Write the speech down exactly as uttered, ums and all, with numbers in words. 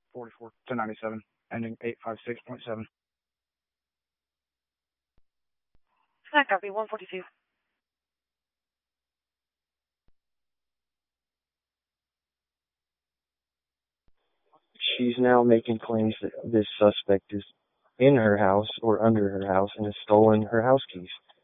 forty-four ten ninety-seven, ending eight five six point seven. That copy, one forty-two. She's now making claims that this suspect is in her house or under her house and has stolen her house keys.